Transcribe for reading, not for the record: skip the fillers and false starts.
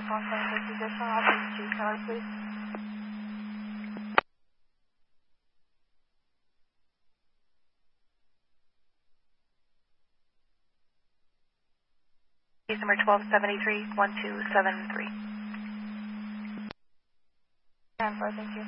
confirm the position. I'll take 2 tower, please. Number 1273, 1273. 10-4, thank you.